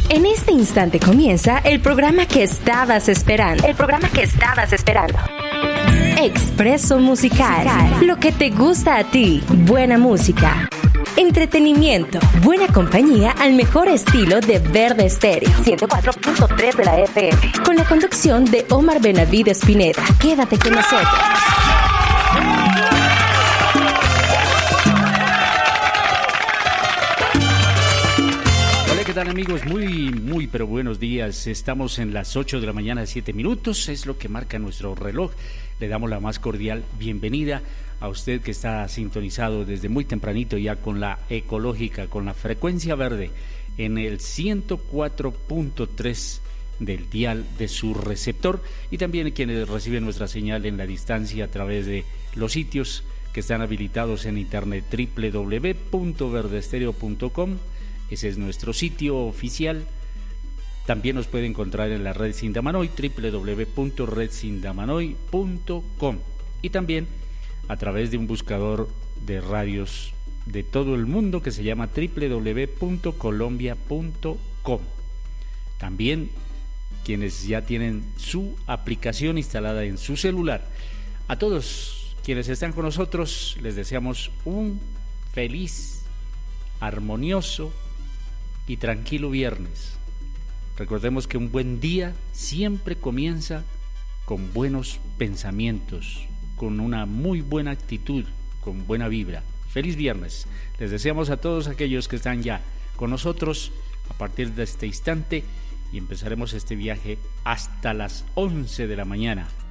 En este instante comienza el programa que estabas esperando. Expreso Musical. Lo que te gusta a ti. Buena música. Entretenimiento. Buena compañía al mejor estilo de Verde Estéreo. 104.3 de la FM. Con la conducción de Omar Benavides Pineda. Quédate con nosotros. ¿Qué tal, amigos? Pero buenos días. Estamos en las 8 de la mañana, 7 minutos, es lo que marca nuestro reloj. Le damos la más cordial bienvenida a usted que está sintonizado desde muy tempranito ya con la ecológica, con la frecuencia verde en el 104.3 del dial de su receptor, y también quienes reciben nuestra señal en la distancia a través de los sitios que están habilitados en internet, www.verdestereo.com. Ese es nuestro sitio oficial. También nos puede encontrar en la red Sindamanoy, www.redsindamanoy.com, y también a través de un buscador de radios de todo el mundo que se llama www.colombia.com. También quienes ya tienen su aplicación instalada en su celular. A todos quienes están con nosotros les deseamos un feliz, armonioso y tranquilo viernes. Recordemos que un buen día siempre comienza con buenos pensamientos, con una muy buena actitud, con buena vibra. Feliz viernes. Les deseamos a todos aquellos que están ya con nosotros a partir de este instante, y empezaremos este viaje hasta las 11 de la mañana.